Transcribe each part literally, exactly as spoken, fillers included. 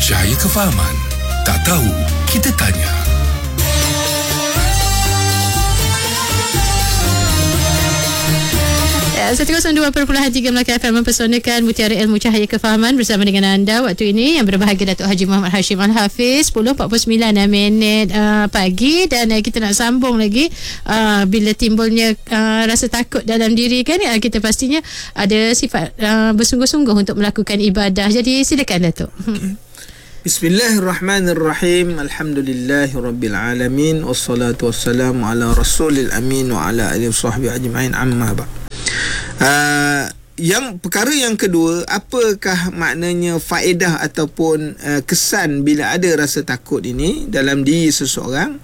Cahaya kefahaman. Tak tahu, kita tanya. seratus dua perpuluhan tiga Melaka F M mempersonakan Mutiara Ilmu Cahaya Kefahaman bersama dengan anda waktu ini yang berbahagia Datuk Haji Muhammad Hashim Al-Hafiz. Sepuluh empat puluh sembilan minit uh, pagi dan uh, kita nak sambung lagi uh, bila timbulnya uh, rasa takut dalam diri kan, uh, kita pastinya ada sifat uh, bersungguh-sungguh untuk melakukan ibadah. Jadi silakan Datuk. Okay. Bismillahirrahmanirrahim. Alhamdulillahirabbil alamin wassalatu wassalamu ala rasulil amin wa ala alihi washabbihi ajma'in, amma ba'. Uh, yang perkara yang kedua, apakah maknanya faedah ataupun uh, kesan bila ada rasa takut ini dalam diri seseorang?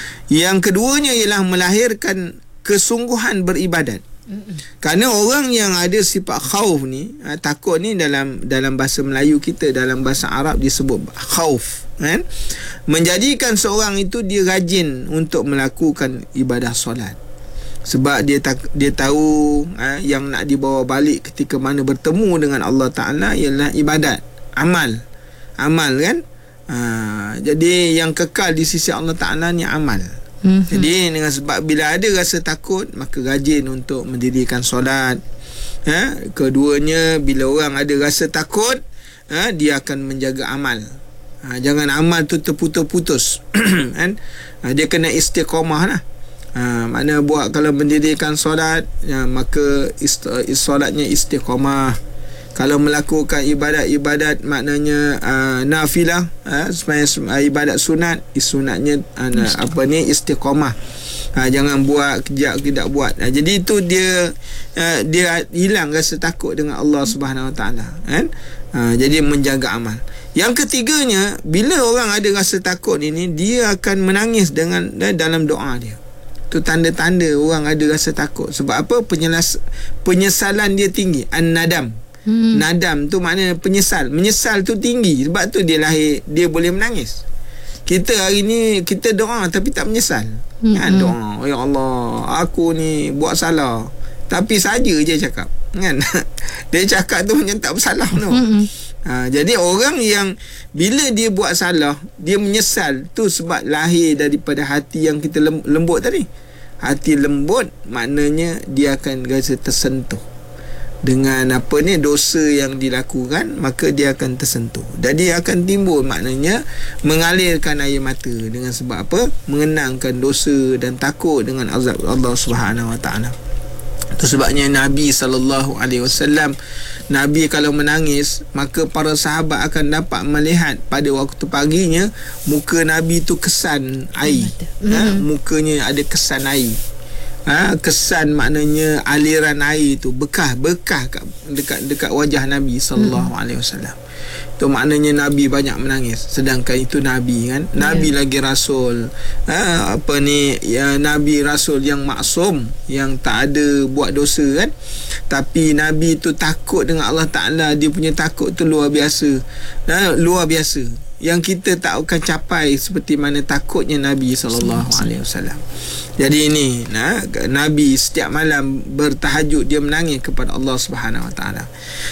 Yang keduanya ialah melahirkan kesungguhan beribadat. Kerana orang yang ada sifat khauf ni, uh, takut ni dalam dalam bahasa Melayu kita, dalam bahasa Arab disebut khauf, kan? Menjadikan seorang itu dia rajin untuk melakukan ibadah solat. Sebab dia tak, dia tahu ha, yang nak dibawa balik ketika mana bertemu dengan Allah Ta'ala ialah ibadat, amal. Amal kan? Ha, jadi yang kekal di sisi Allah Ta'ala ni amal. Mm-hmm. Jadi dengan sebab bila ada rasa takut, maka rajin untuk mendirikan solat. Ha, keduanya, bila orang ada rasa takut, ha, dia akan menjaga amal. Ha, jangan amal tu terputus-putus. Kan? Ha, dia kena istiqamah lah. Ha, mana buat kalau mendirikan solat, ya, maka ist, solatnya istiqamah. Kalau melakukan ibadat-ibadat maknanya uh, nafilah, uh, uh, ibadat sunat, sunatnya uh, apa ni istiqamah. Ha, jangan buat kejap tidak buat. Ha, jadi itu dia uh, dia hilang rasa takut dengan Allah Subhanahu Wa Taala, kan? Ha, jadi menjaga amal. Yang ketiganya, bila orang ada rasa takut ini, dia akan menangis dengan uh, dalam doa dia. Itu tanda-tanda orang ada rasa takut. Sebab apa? Penyelas, penyesalan dia tinggi. An-nadam. Hmm. Nadam tu maknanya penyesal. Menyesal tu tinggi. Sebab tu dia lahir, dia boleh menangis. Kita hari ni, kita doa tapi tak menyesal. Hmm. Kan doa, ya Allah, aku ni buat salah. Tapi saja je cakap. Kan? Dia cakap tu macam tak bersalah tu. Hmm. Ha, jadi orang yang bila dia buat salah, dia menyesal, tu sebab lahir daripada hati yang kita lembut tadi. Hati lembut maknanya dia akan rasa tersentuh dengan apa ni dosa yang dilakukan, maka dia akan tersentuh. Jadi akan timbul maknanya mengalirkan air mata dengan sebab apa? Mengenangkan dosa dan takut dengan azab Allah Subhanahu Wa Taala. Itu sebabnya Nabi sallallahu alaihi wasallam, Nabi kalau menangis, maka para sahabat akan dapat melihat pada waktu paginya muka Nabi tu kesan air. Ha? Mukanya ada kesan air. Ha? Kesan maknanya aliran air tu bekah-bekah dekat dekat wajah Nabi sallallahu alaihi wasallam. Itu maknanya Nabi banyak menangis. Sedangkan itu Nabi kan, Nabi yeah. lagi Rasul, ha, apa ni ya, Nabi Rasul yang maksum, yang tak ada buat dosa kan. Tapi Nabi tu takut dengan Allah Ta'ala. Dia punya takut tu luar biasa, ha, luar biasa, yang kita tak akan capai seperti mana takutnya Nabi sallallahu alaihi wasallam. Jadi ini, nah, Nabi setiap malam bertahajud, dia menangis kepada Allah Subhanahu Wa Taala.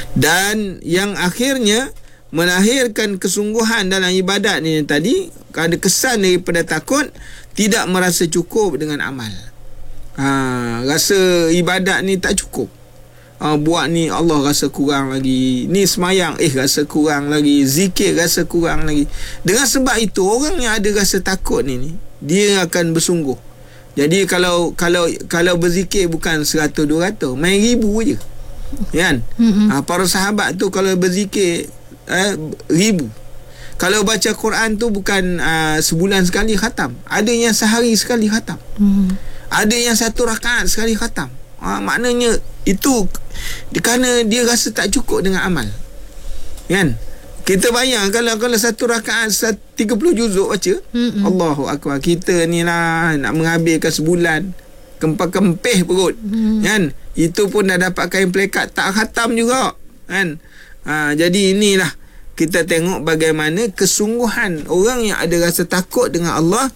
Dan yang akhirnya melahirkan kesungguhan dalam ibadat ni tadi, ada kesan daripada takut, tidak merasa cukup dengan amal. Ha, rasa ibadat ni tak cukup. Ha, buat ni Allah rasa kurang lagi, ni semayang eh rasa kurang lagi, zikir rasa kurang lagi. Dengan sebab itu orang yang ada rasa takut ni, ni dia akan bersungguh. Jadi kalau kalau kalau berzikir bukan seratus dua ratus, main ribu je. Kan? Mm-hmm. Ha, para sahabat tu kalau berzikir eh, ribu. Kalau baca Quran tu bukan uh, sebulan sekali khatam, ada yang sehari sekali khatam. Mm-hmm. Ada yang satu rakaat sekali khatam. Ha, maknanya itu kerana dia rasa tak cukup dengan amal. Kan? Kita bayang kalau kalau satu rakaat tiga puluh juzuk baca, mm-hmm. Allahu Akbar. Kita ni lah nak menghabiskan sebulan, kempah-kempih perut. Mm-hmm. Kan? Itu pun dah dapat kain pelekat, tak khatam juga. Kan? Ha, jadi inilah kita tengok bagaimana kesungguhan orang yang ada rasa takut dengan Allah.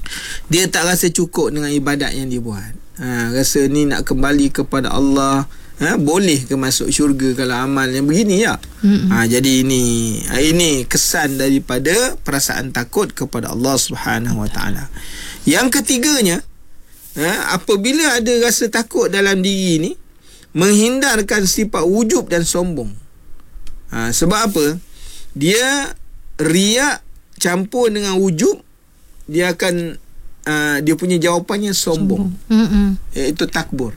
Dia tak rasa cukup dengan ibadat yang dia buat. Ha, rasa ni nak kembali kepada Allah, Ha, boleh ke masuk syurga kalau amal yang begini ya? Ha, jadi ini ini kesan daripada perasaan takut kepada Allah Subhanahu Wa Taala. Yang ketiganya, ha, apabila ada rasa takut dalam diri ni, menghindarkan sifat wujub dan sombong. Ha, sebab apa? Dia riak campur dengan wujub, dia akan uh, dia punya jawapannya sombong. sombong. Iaitu takbur.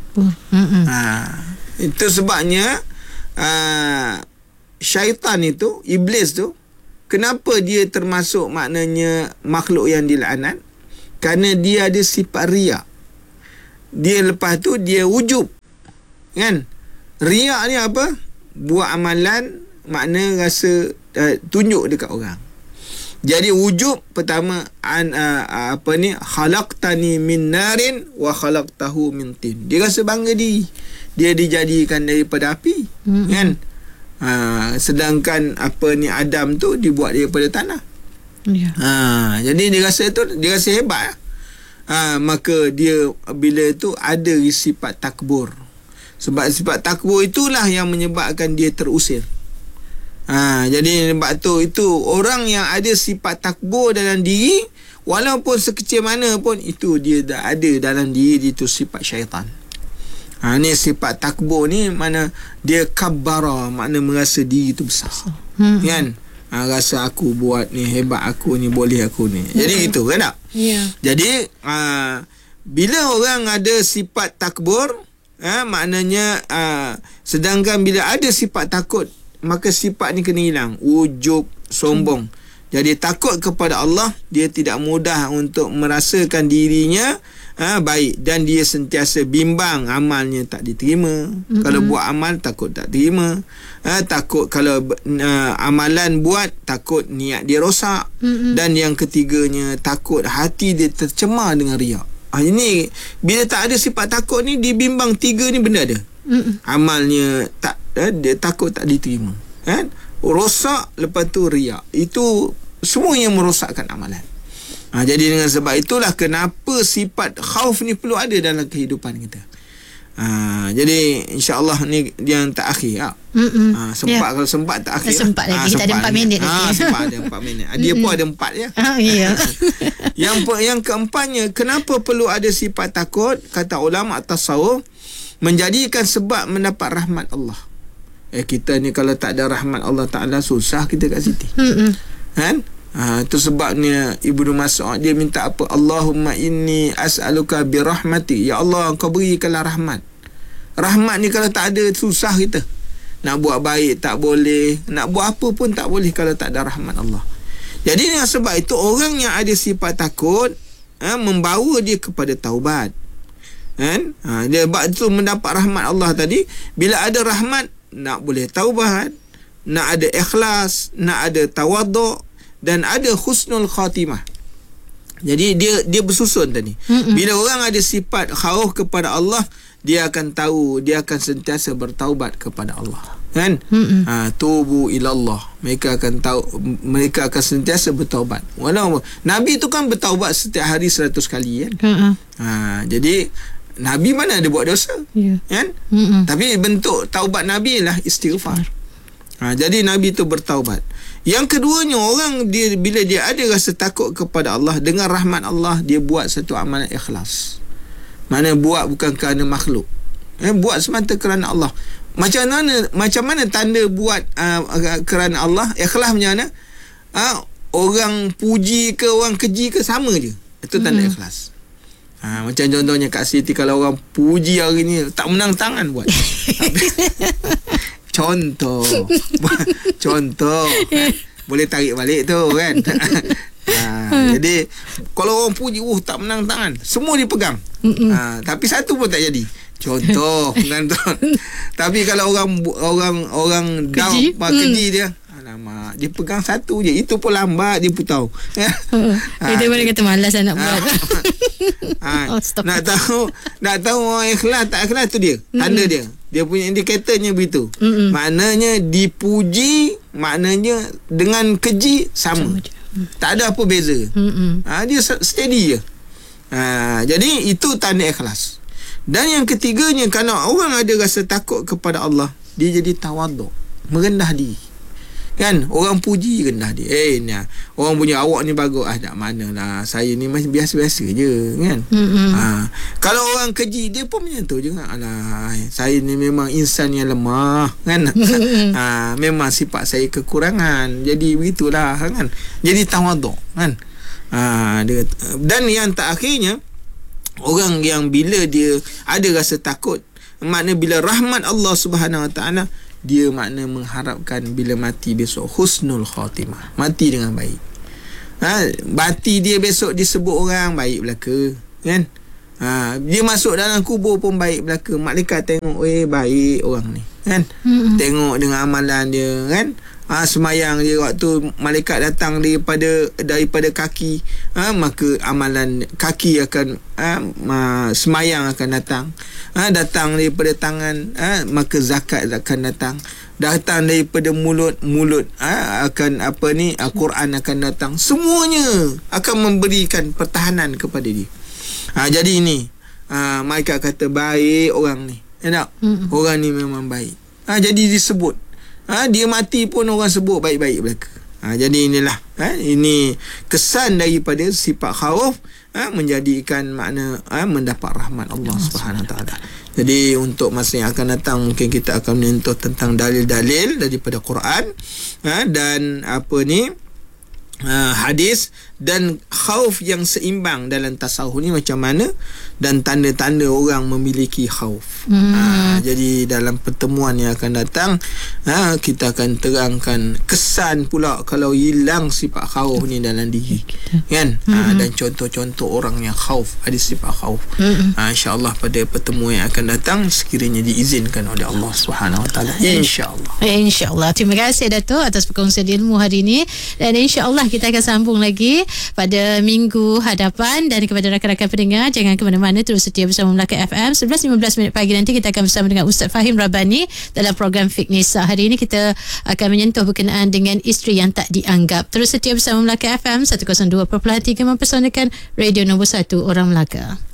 Ha, itu sebabnya uh, syaitan itu, iblis tu, kenapa dia termasuk maknanya makhluk yang dilaknat? Kerana dia ada sifat riak. Dia lepas tu dia wujub, kan? Riak ni apa? Buat amalan, makna rasa uh, tunjuk dekat orang. Jadi wujub pertama an, uh, apa ni, khalaqtani min narin wa khalaqtahu min tin. Dia rasa bangga diri, dia dijadikan daripada api, mm-hmm. kan? Uh, sedangkan apa ni, Adam tu dibuat daripada tanah. Yeah. Uh, jadi dia rasa tu, dia rasa hebat. Uh, maka dia bila tu ada sifat takbur. Sebab sifat takbur itulah yang menyebabkan dia terusir. Ha, jadi sebab tu itu orang yang ada sifat takbur dalam diri, walaupun sekecil mana pun, itu dia dah ada dalam diri itu sifat syaitan. Ha, ni sifat takbur ni mana dia kabbara, makna merasa diri itu besar. Hmm. Kan? Ha, rasa aku buat ni hebat, aku ni boleh, aku ni. Jadi hmm. gitu kan tak? Yeah. Jadi ha, bila orang ada sifat takbur, ha, maknanya ha, sedangkan bila ada sifat takut, maka sifat ni kena hilang, wujub, sombong. Jadi takut kepada Allah, dia tidak mudah untuk merasakan dirinya ha, baik, dan dia sentiasa bimbang amalnya tak diterima. Mm-hmm. Kalau buat amal takut tak terima, ha, takut kalau uh, amalan buat takut niat dia rosak. Mm-hmm. Dan yang ketiganya, takut hati dia tercemar dengan riak. Ha, ini bila tak ada sifat takut ni, dia bimbang tiga ni benda ada. Mm-mm. Amalnya tak, eh, dia takut tak diterima, kan? Rosak, lepas tu riak. Itu semua yang merosakkan amalan. Ha, jadi dengan sebab itulah kenapa sifat khauf ni perlu ada dalam kehidupan kita. Ha, jadi insya-Allah ni yang tak akhir ya. Ha, sempat ya. Kalau sempat tak akhir. Sempat lagi, ha, kita ada empat minit lagi. Ha, sempat ada empat minit. Dia pun ada empat ya. Ha, ya. yang yang keempatnya, kenapa perlu ada sifat takut? Kata ulama tasawuf, menjadikan sebab mendapat rahmat Allah. Eh kita ni kalau tak ada rahmat Allah Ta'ala, susah kita kat sini. Hmm. Kan? Ha, itu sebabnya Ibnu Mas'ud dia minta apa? Allahumma inni as'aluka bi rahmati. Ya Allah, engkau berikanlah rahmat. Rahmat ni kalau tak ada, susah kita. Nak buat baik tak boleh, nak buat apa pun tak boleh kalau tak ada rahmat Allah. Jadi dengan sebab itu, orang yang ada sifat takut, ha, membawa dia kepada taubat. Kan? Ha, dia sebab itu mendapat rahmat Allah tadi. Bila ada rahmat, nak boleh taubat, nak ada ikhlas, nak ada tawaduk, dan ada husnul khatimah. Jadi dia dia bersusun tadi. Mm-mm. Bila orang ada sifat khauf kepada Allah, dia akan tahu, dia akan sentiasa bertaubat kepada Allah. Kan? Ha, tubu ilallah. Mereka akan tahu, mereka akan sentiasa bertaubat. Walau Nabi tu kan bertaubat setiap hari seratus kali kan. Mm-mm. Ha, jadi Nabi mana ada buat dosa, yeah. kan? Mm-mm. Tapi bentuk taubat Nabi lah istighfar. Ha, jadi Nabi tu bertaubat. Yang keduanya, orang dia bila dia ada rasa takut kepada Allah, dengan rahmat Allah, dia buat satu amalan ikhlas. Mana buat bukan kerana makhluk, eh, buat semata kerana Allah. Macam mana macam mana tanda buat uh, kerana Allah? Ikhlas macam mana? Uh, orang puji ke orang keji ke, sama je. Itu tanda mm-hmm. ikhlas. Ha, macam contohnya Kak Siti, kalau orang puji hari ni tak menang tangan buat. Contoh. Contoh. Kan? Boleh tarik balik tu kan. Ha, jadi kalau orang puji, uh tak menang tangan, semua dipegang. Ha, tapi satu pun tak jadi. Contoh kan tu. Tapi kalau orang orang orang down, keji, keji dia, alamak, dia pegang satu je, itu pun lambat dia putau. Ha, dia boleh kata malas nak buat. Ha, oh, nak tahu nak tahu orang ikhlas tak ikhlas tu dia, tanda mm-hmm. dia dia punya indikatornya begitu. Mm-hmm. Maknanya dipuji, maknanya dengan keji sama, sama tak ada apa beza. Mm-hmm. Ha, dia steady je. Ha, jadi itu tanda ikhlas. Dan yang ketiganya, kalau orang ada rasa takut kepada Allah, dia jadi tawaduk, merendah diri. Kan, orang puji rendah dia. Eh ni orang punya awak ni bagus. Ah tak manalah, saya ni masih biasa-biasa je kan. Ha, kalau orang keji, dia pun macam tu juga. Alah, saya ni memang insan yang lemah kan. Ha, memang sifat saya kekurangan. Jadi begitulah kan. Jadi tawaduk kan. Ha, dia, dan yang terakhirnya, orang yang bila dia ada rasa takut, makna bila rahmat Allah Subhanahu Wa Taala, dia makna mengharapkan bila mati besok husnul khatimah, mati dengan baik. Ha, mati dia besok disebut orang baik belaka kan. Ha, dia masuk dalam kubur pun baik belaka. Malaikat tengok, eh baik orang ni kan. Mm-hmm. Tengok dengan amalan dia kan. Ha, semayang dia waktu malaikat datang daripada daripada kaki, ha, maka amalan kaki akan ha, ma, semayang akan datang. Ha, datang daripada tangan, ha, maka zakat akan datang. Datang daripada mulut, mulut ha, akan apa ni, Al-Quran akan datang. Semuanya akan memberikan pertahanan kepada dia. Ha, jadi ini ha, malaikat kata baik orang ni. Ya tak? Mm-hmm. Orang ni memang baik. Ha, jadi disebut. Ha, dia mati pun orang sebut baik-baik belaka. Ha, jadi inilah ha, ini kesan daripada sifat khauf, ha, menjadikan makna ha, mendapat rahmat Allah Subhanahu Wa Taala. Jadi untuk masa yang akan datang mungkin kita akan menyentuh tentang dalil-dalil daripada Quran, ha, dan apa ni uh, hadis, dan khauf yang seimbang dalam tasawuf ni macam mana, dan tanda-tanda orang memiliki khauf. Hmm. Ha, jadi dalam pertemuan yang akan datang, ha, kita akan terangkan kesan pula kalau hilang sifat khauf ni dalam diri kan. Hmm. Ha, dan contoh-contoh orang yang khauf, ada sifat khauf. Hmm. Ha, insya-Allah pada pertemuan yang akan datang, sekiranya diizinkan oleh Allah Subhanahu Wa Taala, insya-Allah. Insya-Allah. Terima kasih Dato' atas perkongsian ilmu hari ini, dan insya-Allah kita akan sambung lagi pada minggu hadapan. Dan kepada rakan-rakan pendengar, jangan ke mana-mana, terus setia bersama Melaka F M. sebelas lima belas minit pagi nanti kita akan bersama dengan Ustaz Fahim Rabbani dalam program Fiqh Nisa. Hari ini kita akan menyentuh berkenaan dengan isteri yang tak dianggap. Terus setia bersama Melaka F M seratus dua perpuluhan tiga mempersonalkan radio nombor satu orang Melaka.